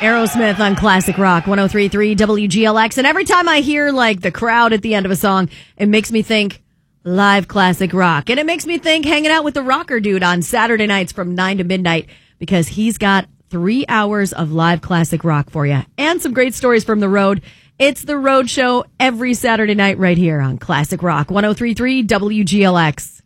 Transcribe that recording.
Aerosmith on Classic Rock 103.3 WGLX. And every time I hear like the crowd at the end of a song, it makes me think live classic rock. And it makes me think hanging out with the rocker dude on Saturday nights from 9 to midnight because he's got 3 hours of live classic rock for you and some great stories from the road. It's the Road Show every Saturday night right here on Classic Rock 103.3 WGLX.